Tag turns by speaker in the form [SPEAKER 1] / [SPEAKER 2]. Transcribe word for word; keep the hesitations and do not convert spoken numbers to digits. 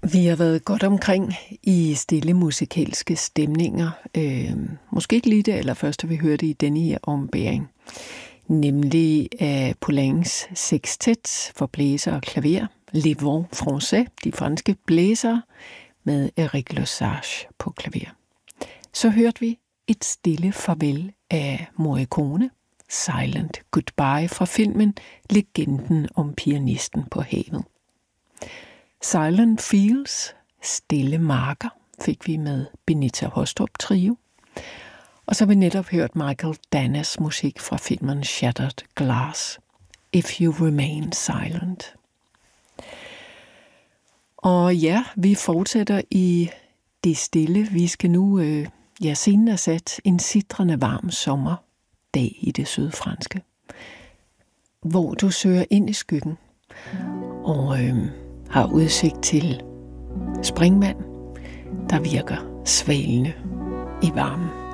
[SPEAKER 1] Vi har været godt omkring i stille musikalske stemninger. Øh, måske ikke lige det allerførste, vi hørte i denne her ombæring. Nemlig af Poulencs sextet for blæser og klaver. Les Vents Français, de franske blæsere, med Eric Lesage på klaver. Så hørte vi et stille farvel af Morricone, Silent Goodbye fra filmen Legenden om pianisten på havet. Silent Fields, stille marker, fik vi med Benita Hostrup Trio. Og så har vi netop hørt Michael Dannas musik fra filmen Shattered Glass, If You Remain Silent. Og ja, vi fortsætter i det stille. Vi skal nu, øh, ja, scenen er sat en sitrende varm sommerdag i det sydfranske, hvor du søger ind i skyggen og øh, har udsigt til springvand, der virker svalende i varmen.